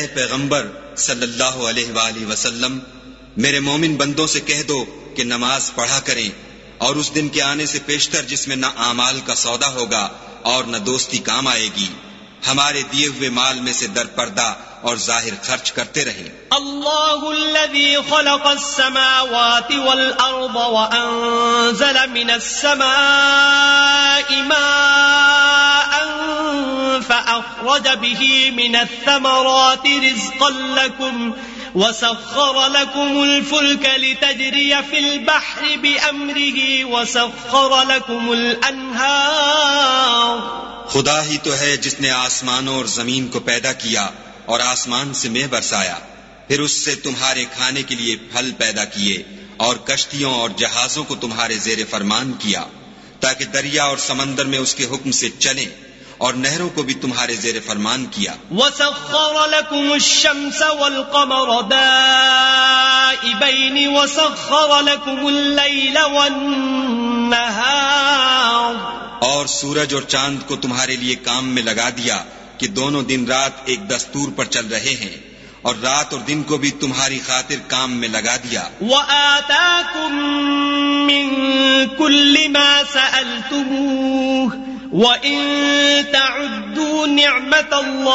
اے پیغمبر صلی اللہ علیہ وآلہ وسلم، میرے مومن بندوں سے کہہ دو کہ نماز پڑھا کریں، اور اس دن کے آنے سے پیشتر جس میں نہ اعمال کا سودا ہوگا اور نہ دوستی کام آئے گی، ہمارے دیے ہوئے مال میں سے در پردہ اور ظاہر خرچ کرتے رہیں۔ اللہ الذی خلق السماوات والارض وانزل من السماء ماء فاخرج به من الثمرات رزقا لكم وسخر لكم الفلك لتجري في البحر بأمره وسخر لكم الأنهار۔ خدا ہی تو ہے جس نے آسمانوں اور زمین کو پیدا کیا اور آسمان سے مے برسایا، پھر اس سے تمہارے کھانے کے لیے پھل پیدا کیے اور کشتیوں اور جہازوں کو تمہارے زیر فرمان کیا تاکہ دریا اور سمندر میں اس کے حکم سے چلیں، اور نہروں کو بھی تمہارے زیر فرمان کیا۔ وَسَخَّرَ لَكُمُ الشَّمْسَ وَالْقَمَرَ دَائِبَيْنِ وَسَخَّرَ لَكُمُ اللَّيْلَ وَالنَّهَارَ، اور سورج اور چاند کو تمہارے لیے کام میں لگا دیا کہ دونوں دن رات ایک دستور پر چل رہے ہیں، اور رات اور دن کو بھی تمہاری خاطر کام میں لگا دیا۔ وَآتَاكُم مِّن كُلِّ مَا سَأَلْتُمُوهُ وَإِن تَعُدُّوا نِعْمَةَ اللَّهِ